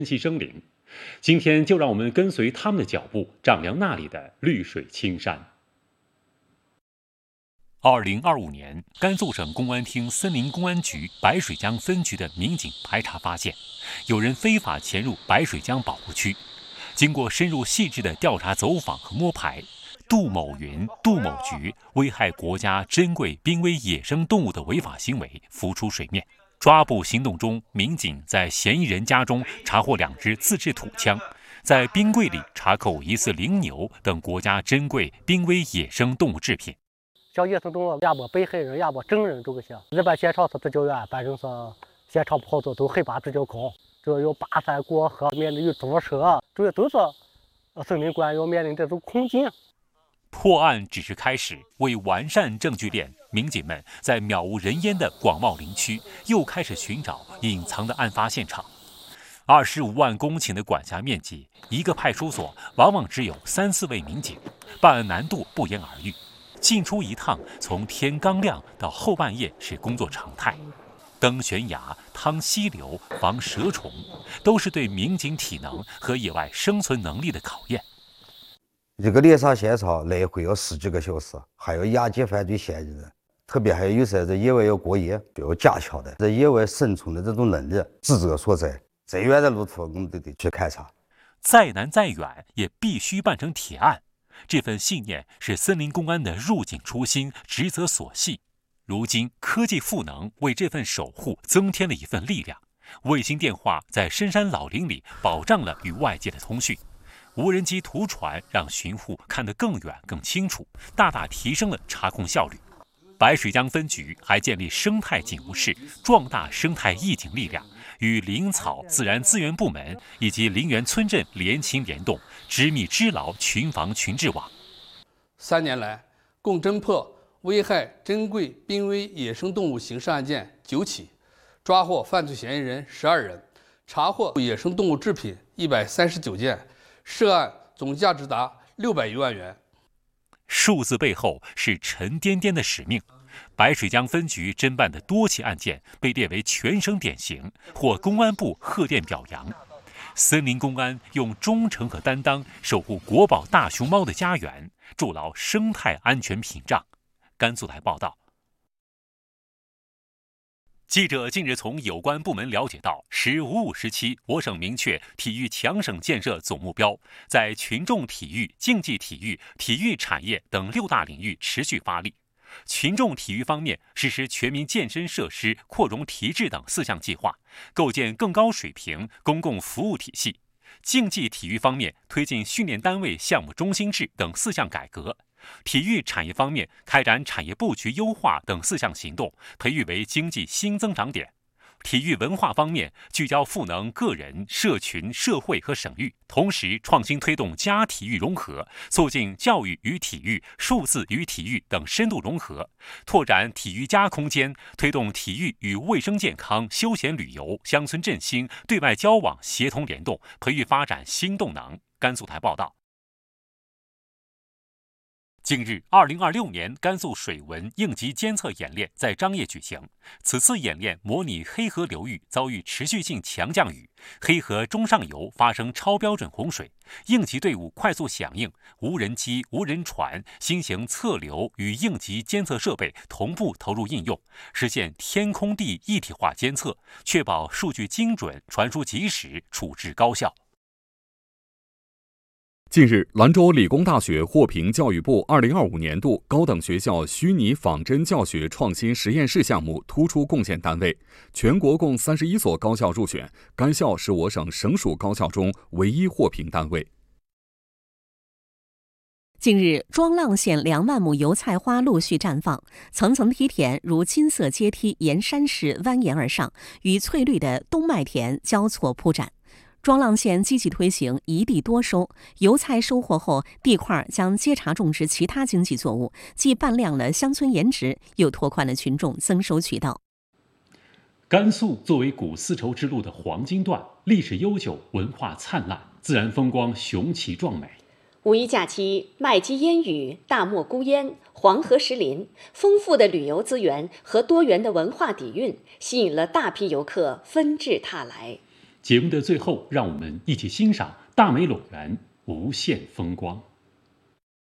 珍惜生灵。今天就让我们跟随他们的脚步，丈量那里的绿水青山。2025年，甘肃省公安厅森林公安局白水江分局的民警排查发现，有人非法潜入白水江保护区。经过深入细致的调查走访和摸排，杜某云、杜某局危害国家珍贵濒危野生动物的违法行为浮出水面。抓捕行动中，民警在嫌疑人家中查获2支自制土枪，在冰柜里查扣疑似羚牛等国家珍贵濒危野生动物制品。 像野生动物，也没被害人，也没证人，这个些日本现场是比较远，反正是现场跑走都海拔比较高，这有爬山过河，面临有捉蛇，这些都是森林官要面临这种困境。 破案只是开始，为完善证据链，民警们在渺无人烟的广袤林区又开始寻找隐藏的案发现场。25万公顷的管辖面积，一个派出所往往只有3、4位民警，办案难度不言而喻。进出一趟，从天刚亮到后半夜是工作常态。登悬崖、趟溪流、防蛇虫，都是对民警体能和野外生存能力的考验。 一个猎杀现场来回要10几个小时，还要押解犯罪嫌疑人，特别还有些在野外要过夜，要加强的在野外生存的这种能力。职责所在，再远的路途我们都得去勘察， 再难再远也必须办成铁案。这份信念是森林公安的入警初心，职责所系。如今科技赋能为这份守护增添了一份力量。卫星电话在深山老林里保障了与外界的通讯，无人机图传让巡护看得更远更清楚，大大提升了查控效率。白水江分局还建立生态警务室，壮大生态义警力量，与林草自然资源部门以及林园村镇联勤联动，织密织牢群防群治网。 3年来，共侦破危害珍贵濒危野生动物刑事案件9起，抓获犯罪嫌疑人12人，查获野生动物制品139件，涉案总价值达600余万元。 数字背后是沉甸甸的使命。白水江分局侦办的多起案件被列为全省典型，获公安部贺电表扬。森林公安用忠诚和担当守护国宝大熊猫的家园，筑牢生态安全屏障。甘肃台报道。记者近日从有关部门了解到，“15-5”时期，我省明确体育强省建设总目标，在群众体育、竞技体育、体育产业等6大领域持续发力。群众体育方面，实施全民健身设施扩容提质等4项计划，构建更高水平公共服务体系；竞技体育方面，推进训练单位项目中心制等4项改革；体育产业方面，开展产业布局优化等4项行动，培育为经济新增长点；体育文化方面，聚焦赋能个人、社群、社会和省域，同时创新推动家体育融合，促进教育与体育、数字与体育等深度融合，拓展体育家空间，推动体育与卫生健康、休闲旅游、乡村振兴、对外交往协同联动，培育发展新动能。甘肃台报道。近日，2026年甘肃水文应急监测演练在张掖举行。此次演练模拟黑河流域遭遇持续性强降雨，黑河中上游发生超标准洪水，应急队伍快速响应，无人机、无人船、新型测流与应急监测设备同步投入应用，实现天空地一体化监测，确保数据精准、传输及时、处置高效。 近日，兰州理工大学获评教育部2025年度高等学校虚拟仿真教学创新实验室项目突出贡献单位，全国共31所高校入选，该校是我省省属高校中唯一获评单位。 近日，庄浪县2万亩油菜花陆续绽放，层层梯田如金色阶梯沿山势蜿蜒而上，与翠绿的冬麦田交错铺展。庄浪县积极推行一地多收，油菜收获后，地块将接茬种植其他经济作物，既扮亮了乡村颜值，又拓宽了群众增收渠道。 甘肃作为古丝绸之路的黄金段，历史悠久，文化灿烂，自然风光雄奇壮美。 五一假期，麦积烟雨，大漠孤烟，黄河石林，丰富的旅游资源和多元的文化底蕴，吸引了大批游客纷至沓来。 节目的最后，让我们一起欣赏大美陇源无限风光。